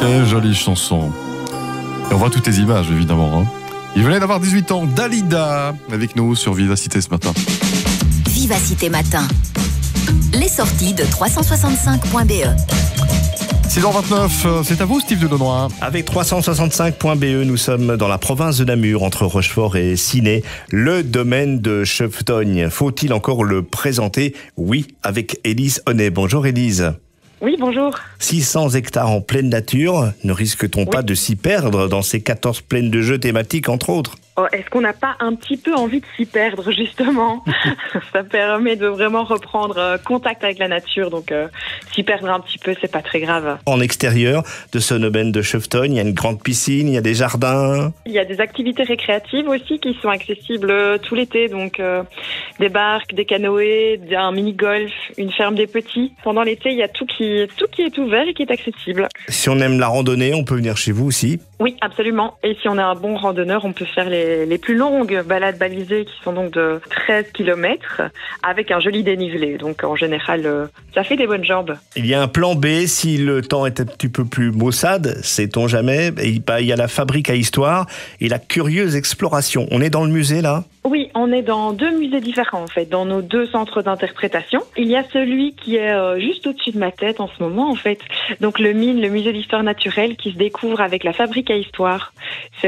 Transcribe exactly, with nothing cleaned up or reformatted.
Quelle jolie chanson. Et on voit toutes tes images, évidemment. Hein. Il venait d'avoir dix-huit ans. Dalida, avec nous sur Vivacité ce matin. Vivacité Matin. Les sorties de trois cent soixante-cinq point B E. six heures vingt-neuf, c'est à vous Steve Dedonois. Avec trois cent soixante-cinq point B E, nous sommes dans la province de Namur, entre Rochefort et Ciney, le domaine de Chevetogne. Faut-il encore le présenter? Oui, avec Élise Honnet. Bonjour Élise. Oui, bonjour. six cents hectares en pleine nature, ne risque-t-on Oui. pas de s'y perdre dans ces quatorze plaines de jeux thématiques, entre autres? Oh, est-ce qu'on n'a pas un petit peu envie de s'y perdre, justement? Ça permet de vraiment reprendre euh, contact avec la nature, donc euh, s'y perdre un petit peu, c'est pas très grave. En extérieur de ce domaine de Chevetogne, il y a une grande piscine, il y a des jardins. Il y a des activités récréatives aussi qui sont accessibles euh, tout l'été, donc euh, des barques, des canoës, un mini-golf, une ferme des petits. Pendant l'été, il y a tout qui, tout qui est ouvert et qui est accessible. Si on aime la randonnée, on peut venir chez vous aussi. Oui, absolument. Et si on est un bon randonneur, on peut faire les, les plus longues balades balisées qui sont donc de treize kilomètres avec un joli dénivelé. Donc en général, euh, ça fait des bonnes jambes. Il y a un plan B si le temps est un petit peu plus maussade, sait-on jamais. Et il y a la fabrique à histoire et la curieuse exploration. On est dans le musée là ? Oui, on est dans deux musées différents en fait, dans nos deux centres d'interprétation. Il y a celui qui est euh, juste au-dessus de ma tête en ce moment en fait. Donc le M I N, le musée d'histoire naturelle, qui se découvre avec la fabrique à histoire. C'est